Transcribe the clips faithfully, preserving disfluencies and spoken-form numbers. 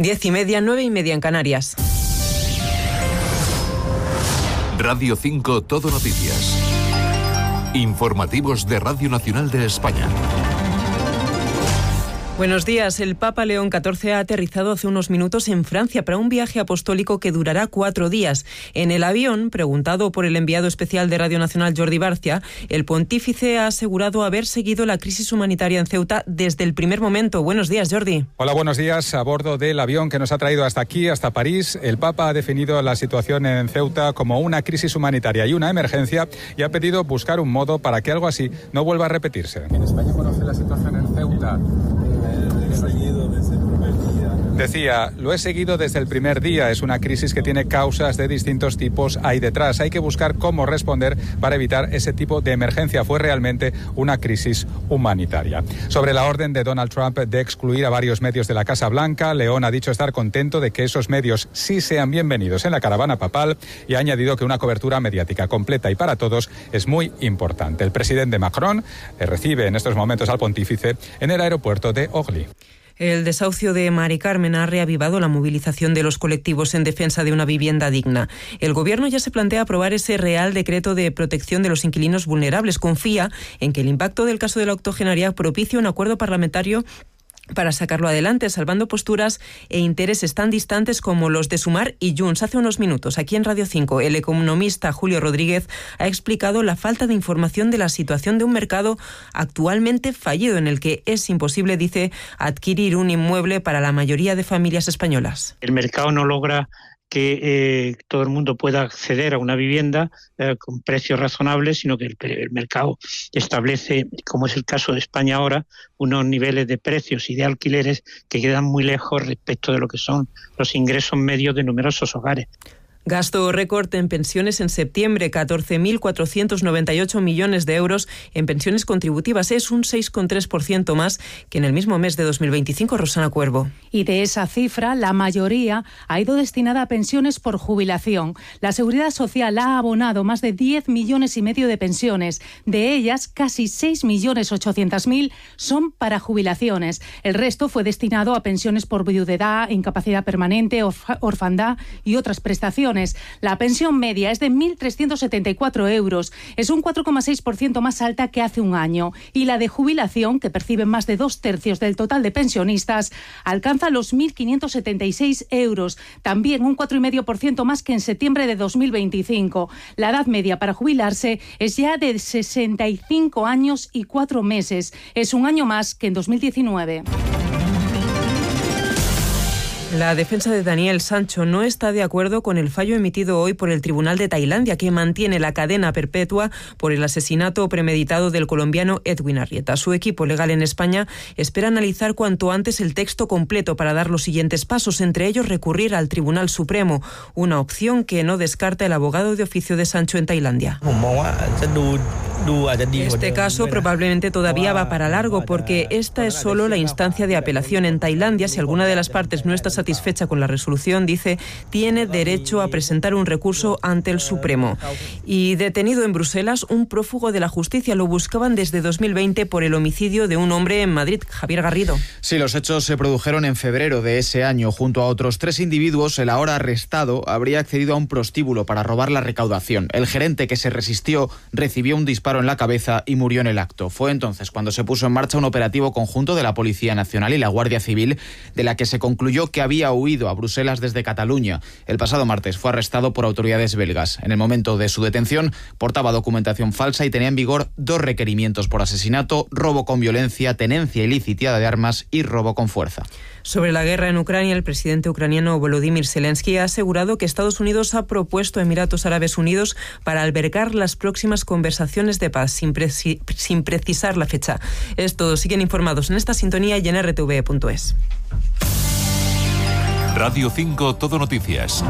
Diez y media, nueve y media en Canarias. Radio cinco Todo Noticias. Informativos de Radio Nacional de España. Buenos días. El Papa León catorce ha aterrizado hace unos minutos en Francia para un viaje apostólico que durará cuatro días. En el avión, preguntado por el enviado especial de Radio Nacional Jordi Barcia, el pontífice ha asegurado haber seguido la crisis humanitaria en Ceuta desde el primer momento. Buenos días, Jordi. Hola, buenos días. A bordo del avión que nos ha traído hasta aquí, hasta París, el Papa ha definido la situación en Ceuta como una crisis humanitaria y una emergencia y ha pedido buscar un modo para que algo así no vuelva a repetirse. En España conoce la situación en Ceuta. Decía, lo he seguido desde el primer día. Es una crisis que tiene causas de distintos tipos ahí detrás. Hay que buscar cómo responder para evitar ese tipo de emergencia. Fue realmente una crisis humanitaria. Sobre la orden de Donald Trump de excluir a varios medios de la Casa Blanca, León ha dicho estar contento de que esos medios sí sean bienvenidos en la caravana papal y ha añadido que una cobertura mediática completa y para todos es muy importante. El presidente Macron recibe en estos momentos al pontífice en el aeropuerto de Orly. El desahucio de Mari Carmen ha reavivado la movilización de los colectivos en defensa de una vivienda digna. El Gobierno ya se plantea aprobar ese Real Decreto de protección de los inquilinos vulnerables. Confía en que el impacto del caso de la octogenaria propicie un acuerdo parlamentario para sacarlo adelante, salvando posturas e intereses tan distantes como los de Sumar y Junts. Hace unos minutos, aquí en Radio cinco, el economista Julio Rodríguez ha explicado la falta de información de la situación de un mercado actualmente fallido, en el que es imposible, dice, adquirir un inmueble para la mayoría de familias españolas. El mercado no logra que eh, todo el mundo pueda acceder a una vivienda eh, con precios razonables, sino que el, el mercado establece, como es el caso de España ahora, unos niveles de precios y de alquileres que quedan muy lejos respecto de lo que son los ingresos medios de numerosos hogares. Gasto récord en pensiones en septiembre, catorce mil cuatrocientos noventa y ocho millones de euros en pensiones contributivas. Es un seis coma tres por ciento más que en el mismo mes de dos mil veinticinco. Rosana Cuervo. Y de esa cifra, la mayoría ha ido destinada a pensiones por jubilación. La Seguridad Social ha abonado más de diez millones y medio de pensiones. De ellas, casi seis millones ochocientos mil son para jubilaciones. El resto fue destinado a pensiones por viudedad, incapacidad permanente, orf- orfandad y otras prestaciones. La pensión media es de mil trescientos setenta y cuatro euros. Es un cuatro coma seis por ciento más alta que hace un año. Y la de jubilación, que perciben más de dos tercios del total de pensionistas, alcanza los mil quinientos setenta y seis euros. También un cuatro coma cinco por ciento más que en septiembre de dos mil veinticinco. La edad media para jubilarse es ya de sesenta y cinco años y cuatro meses. Es un año más que en dos mil diecinueve. La defensa de Daniel Sancho no está de acuerdo con el fallo emitido hoy por el Tribunal de Tailandia, que mantiene la cadena perpetua por el asesinato premeditado del colombiano Edwin Arrieta. Su equipo legal en España espera analizar cuanto antes el texto completo para dar los siguientes pasos, entre ellos recurrir al Tribunal Supremo, una opción que no descarta el abogado de oficio de Sancho en Tailandia. Este caso probablemente todavía va para largo, porque esta es solo la instancia de apelación. En Tailandia, si alguna de las partes no está satisfecha con la resolución, dice, tiene derecho a presentar un recurso ante el Supremo. Y detenido en Bruselas, un prófugo de la justicia. Lo buscaban desde dos mil veinte por el homicidio de un hombre en Madrid. Javier Garrido. Sí, los hechos se produjeron en febrero de ese año. Junto a otros tres individuos, el ahora arrestado habría accedido a un prostíbulo para robar la recaudación. El gerente, que se resistió, recibió un disparo en la cabeza y murió en el acto. Fue entonces cuando se puso en marcha un operativo conjunto de la Policía Nacional y la Guardia Civil, de la que se concluyó que había huido a Bruselas desde Cataluña. El pasado martes fue arrestado por autoridades belgas. En el momento de su detención, portaba documentación falsa y tenía en vigor dos requerimientos por asesinato, robo con violencia, tenencia ilícita de armas y robo con fuerza. Sobre la guerra en Ucrania, el presidente ucraniano Volodymyr Zelensky ha asegurado que Estados Unidos ha propuesto a Emiratos Árabes Unidos para albergar las próximas conversaciones de paz, sin, preci- sin precisar la fecha. Es todo. Siguen informados en esta sintonía y en r t v punto es. Radio cinco Todo Noticias.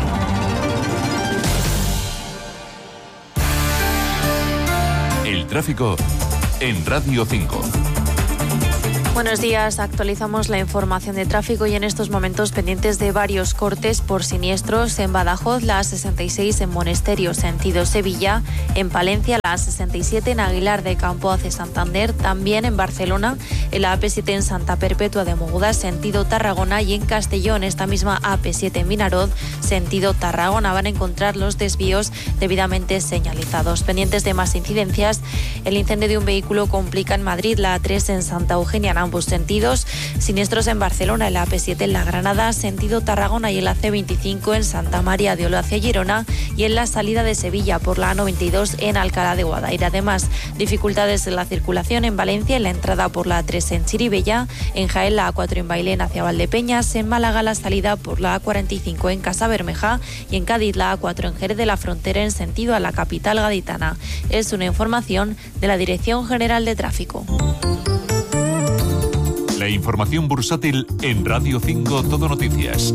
El tráfico en Radio cinco. Buenos días, actualizamos la información de tráfico y en estos momentos pendientes de varios cortes por siniestros en Badajoz, la A sesenta y seis en Monesterio, sentido Sevilla, en Palencia, la A sesenta y siete en Aguilar de Campo hacia Santander, también en Barcelona, en la A P siete en Santa Perpetua de Mogoda, sentido Tarragona, y en Castellón, esta misma A P siete en Vinaroz, sentido Tarragona. Van a encontrar los desvíos debidamente señalizados. Pendientes de más incidencias, el incendio de un vehículo complica en Madrid, la A tres en Santa Eugenia, en ambos sentidos, siniestros en Barcelona, en la A P siete en La Granada, sentido Tarragona, y en la C veinticinco en Santa María de Olo hacia Girona, y en la salida de Sevilla por la A noventa y dos en Alcalá de Guadaira. Además, dificultades en la circulación en Valencia, en la entrada por la A tres en Chirivella, en Jaén la A cuatro en Bailén hacia Valdepeñas, en Málaga la salida por la A cuarenta y cinco en Casa Bermeja, y en Cádiz la A cuatro en Jerez de la Frontera en sentido a la capital gaditana. Es una información de la Dirección General de Tráfico. La información bursátil en Radio cinco Todo Noticias.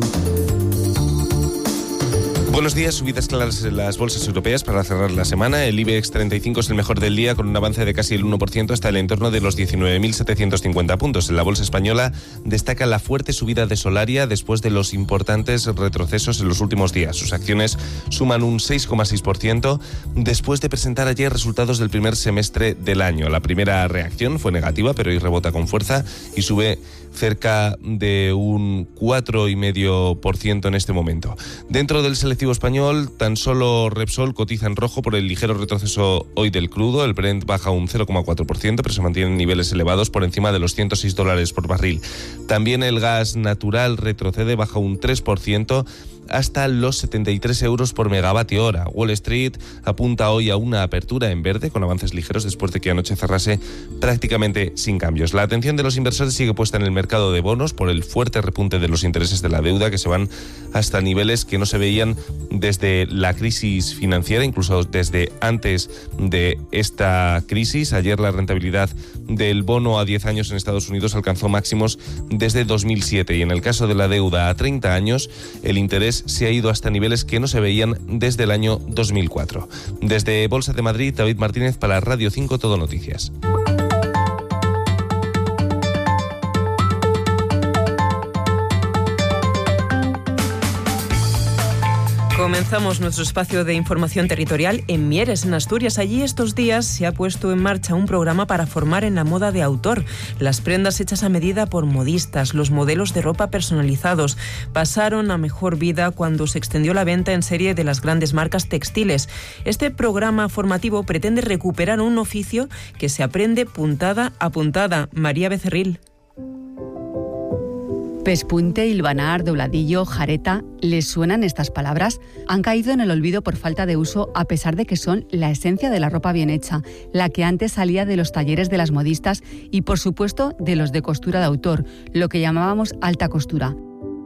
Buenos días, subidas claras en las bolsas europeas para cerrar la semana. El IBEX treinta y cinco es el mejor del día, con un avance de casi el uno por ciento hasta el entorno de los diecinueve mil setecientos cincuenta puntos. En la bolsa española destaca la fuerte subida de Solaria después de los importantes retrocesos en los últimos días. Sus acciones suman un seis coma seis por ciento después de presentar ayer resultados del primer semestre del año. La primera reacción fue negativa, pero hoy rebota con fuerza y sube cerca de un cuatro coma cinco por ciento en este momento. Dentro del selectivo español, tan solo Repsol cotiza en rojo por el ligero retroceso hoy del crudo. El Brent baja un cero coma cuatro por ciento, pero se mantiene en niveles elevados por encima de los ciento seis dólares por barril. También el gas natural retrocede, baja un tres por ciento hasta los setenta y tres euros por megavatio hora. Wall Street apunta hoy a una apertura en verde con avances ligeros después de que anoche cerrase prácticamente sin cambios. La atención de los inversores sigue puesta en el mercado de bonos por el fuerte repunte de los intereses de la deuda, que se van hasta niveles que no se veían desde la crisis financiera, incluso desde antes de esta crisis. Ayer la rentabilidad del bono a diez años en Estados Unidos alcanzó máximos desde dos mil siete, y en el caso de la deuda a treinta años el interés se ha ido hasta niveles que no se veían desde el año dos mil cuatro. Desde Bolsa de Madrid, David Martínez para Radio cinco Todo Noticias. Comenzamos nuestro espacio de información territorial en Mieres, en Asturias. Allí estos días se ha puesto en marcha un programa para formar en la moda de autor. Las prendas hechas a medida por modistas, los modelos de ropa personalizados, pasaron a mejor vida cuando se extendió la venta en serie de las grandes marcas textiles. Este programa formativo pretende recuperar un oficio que se aprende puntada a puntada. María Becerril. Pespunte, hilvanar, dobladillo, jareta, ¿les suenan estas palabras? Han caído en el olvido por falta de uso, a pesar de que son la esencia de la ropa bien hecha, la que antes salía de los talleres de las modistas y, por supuesto, de los de costura de autor, lo que llamábamos alta costura.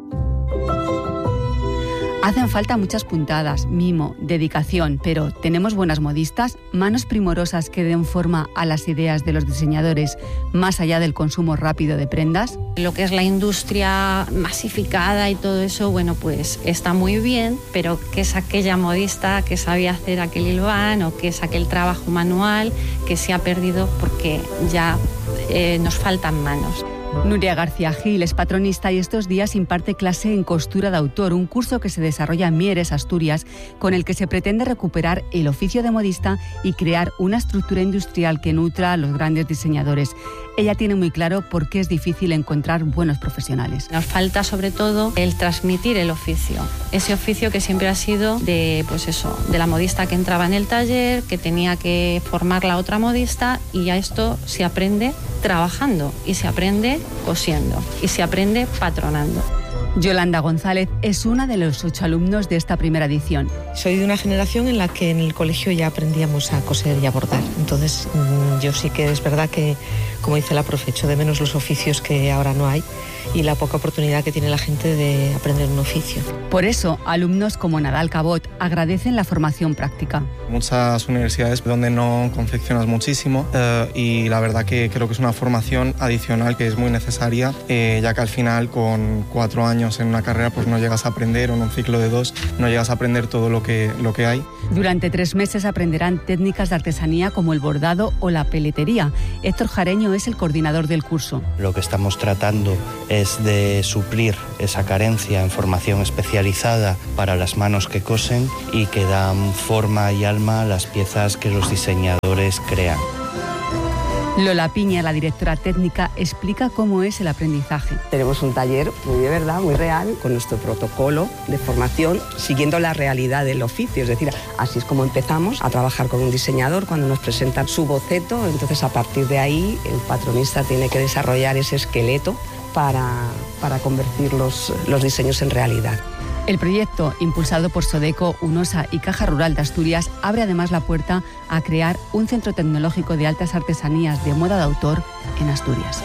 Hacen falta muchas puntadas, mimo, dedicación, pero ¿tenemos buenas modistas? Manos primorosas que den forma a las ideas de los diseñadores, más allá del consumo rápido de prendas. Lo que es la industria masificada y todo eso, bueno, pues está muy bien, pero ¿qué es aquella modista que sabía hacer aquel hilván o qué es aquel trabajo manual que se ha perdido porque ya eh, nos faltan manos? Nuria García Gil es patronista y estos días imparte clase en costura de autor, un curso que se desarrolla en Mieres, Asturias, con el que se pretende recuperar el oficio de modista y crear una estructura industrial que nutra a los grandes diseñadores. Ella tiene muy claro por qué es difícil encontrar buenos profesionales. Nos falta sobre todo el transmitir el oficio, ese oficio que siempre ha sido de, pues eso, de la modista que entraba en el taller, que tenía que formar la otra modista, y a esto se aprende trabajando y se aprende cosiendo y se aprende patronando. Yolanda González es una de los ocho alumnos de esta primera edición. Soy de una generación en la que en el colegio ya aprendíamos a coser y a bordar. Entonces yo sí que es verdad que, como dice la profe, echo de menos los oficios que ahora no hay. y la poca oportunidad que tiene la gente de aprender un oficio. Por eso, alumnos como Nadal Cabot agradecen la formación práctica. Muchas universidades donde no confeccionas muchísimo eh, y la verdad que creo que es una formación adicional que es muy necesaria, eh, ya que al final con cuatro años en una carrera pues no llegas a aprender, o en un ciclo de dos no llegas a aprender todo lo que, lo que hay. Durante tres meses aprenderán técnicas de artesanía como el bordado o la peletería. Héctor Jareño es el coordinador del curso. Lo que estamos tratando es de suplir esa carencia en formación especializada para las manos que cosen y que dan forma y alma a las piezas que los diseñadores crean. Lola Piña, la directora técnica, explica cómo es el aprendizaje. Tenemos un taller muy de verdad, muy real, con nuestro protocolo de formación, siguiendo la realidad del oficio. Es decir, así es como empezamos a trabajar con un diseñador cuando nos presentan su boceto. Entonces, a partir de ahí, el patronista tiene que desarrollar ese esqueleto para, para convertir los, los diseños en realidad. El proyecto, impulsado por Sodeco, UNOSA y Caja Rural de Asturias, abre además la puerta a crear un centro tecnológico de altas artesanías de moda de autor en Asturias.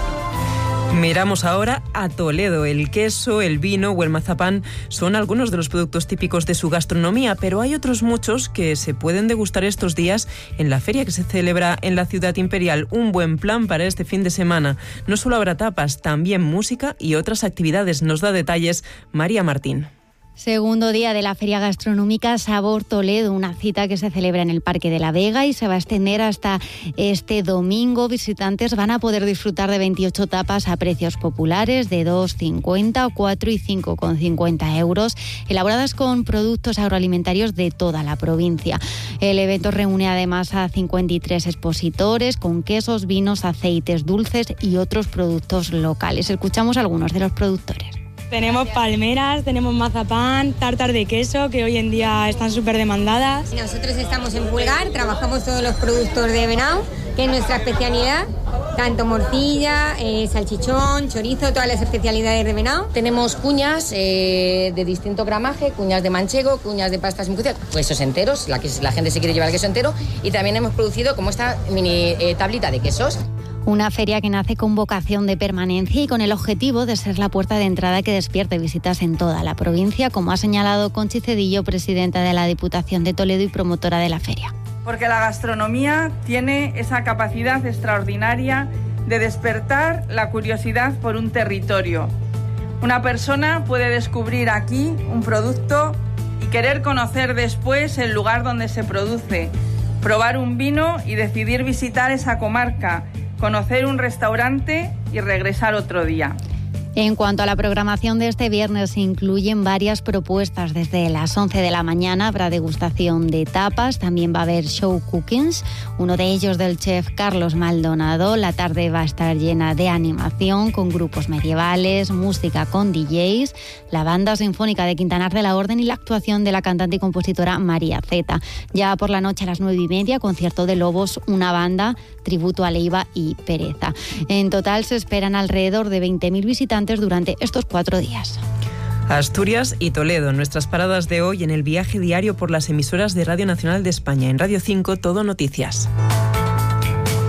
Miramos ahora a Toledo. El queso, el vino o el mazapán son algunos de los productos típicos de su gastronomía, pero hay otros muchos que se pueden degustar estos días en la feria que se celebra en la ciudad imperial. Un buen plan para este fin de semana. No solo habrá tapas, también música y otras actividades. Nos da detalles María Martín. Segundo día de la Feria Gastronómica Sabor Toledo, una cita que se celebra en el Parque de la Vega y se va a extender hasta este domingo. Visitantes van a poder disfrutar de veintiocho tapas a precios populares de dos cincuenta, cuatro y cinco con cincuenta euros, elaboradas con productos agroalimentarios de toda la provincia. El evento reúne además a cincuenta y tres expositores con quesos, vinos, aceites, dulces y otros productos locales. Escuchamos a algunos de los productores. Tenemos palmeras, tenemos mazapán, tartar de queso, que hoy en día están súper demandadas. Nosotros estamos en Pulgar, trabajamos todos los productos de venado, que es nuestra especialidad, tanto morcilla, eh, salchichón, chorizo, todas las especialidades de venado. Tenemos cuñas eh, de distinto gramaje, cuñas de manchego, cuñas de pastas sin cocidas, quesos enteros, la, que, la gente se quiere llevar el queso entero, y también hemos producido como esta mini eh, tablita de quesos. Una feria que nace con vocación de permanencia y con el objetivo de ser la puerta de entrada que despierte visitas en toda la provincia, como ha señalado Conchi Cedillo, presidenta de la Diputación de Toledo y promotora de la feria. Porque la gastronomía tiene esa capacidad extraordinaria de despertar la curiosidad por un territorio. Una persona puede descubrir aquí un producto y querer conocer después el lugar donde se produce, probar un vino y decidir visitar esa comarca, conocer un restaurante y regresar otro día. En cuanto a la programación de este viernes, se incluyen varias propuestas. Desde las once de la mañana habrá degustación de tapas, también va a haber show cookings, uno de ellos del chef Carlos Maldonado. La tarde va a estar llena de animación con grupos medievales, música con D Js, la banda sinfónica de Quintanar de la Orden y la actuación de la cantante y compositora María Zeta. Ya por la noche a las nueve y media, concierto de Lobos, una banda, tributo a Leiva y Pereza. En total se esperan alrededor de veinte mil visitantes durante estos cuatro días. Asturias y Toledo, nuestras paradas de hoy en el viaje diario por las emisoras de Radio Nacional de España. En Radio cinco, Todo Noticias.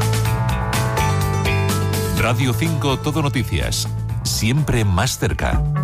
Radio cinco, Todo Noticias. Siempre más cerca.